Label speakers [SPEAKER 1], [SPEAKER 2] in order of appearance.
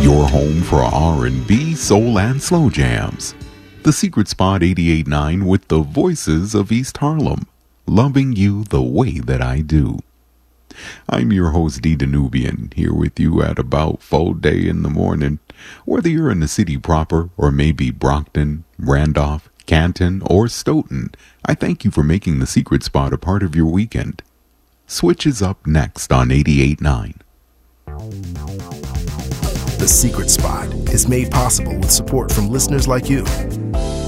[SPEAKER 1] your home for R&B, soul, and slow jams. The Secret Spot 88.9 with the voices of East Harlem, loving you the way that I do. I'm your host, D. Danubian, here with you at about 4:00 in the morning. Whether you're in the city proper or maybe Brockton, Randolph, Canton, or Stoughton, I thank you for making the Secret Spot a part of your weekend. Switch is up next on 88.9.
[SPEAKER 2] The Secret Spot is made possible with support from listeners like you.